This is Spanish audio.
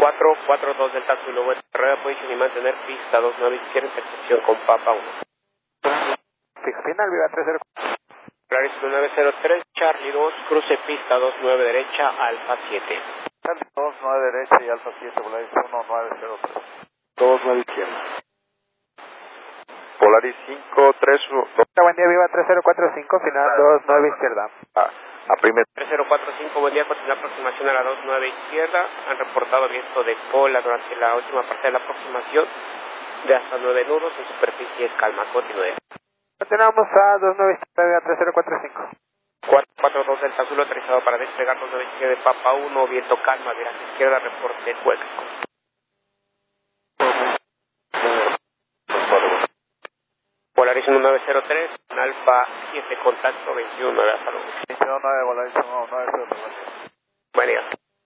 442 Delta Zulu, vuelta carrera, posición y mantener pista 29 izquierda, intersección con Papa 1. Fijo final, Viva 30. Polaris 1903, Charlie 2, cruce pista 29 derecha, Alfa 7. Charlie 2, 9 derecha y Alfa 7, Polaris 1903. 29 izquierda. Polaris 531. Buen día, Viva 3045, final 29 izquierda. A primer. 3045, buen día, continúa aproximación a la 29 izquierda. Han reportado viento de cola durante la última parte de la aproximación de hasta 9 nudos en superficie es calma. Continúe. Continuamos a 29 izquierda, Viva 3045. 442 Delta Zulu autorizado para despegar 29 izquierda de Papa 1, viento calma, viraje izquierda, reporte juega. Polaris 1903, Alfa 7, contacto 21, hasta luego. 21, 9, Polaris 1903. Buen día.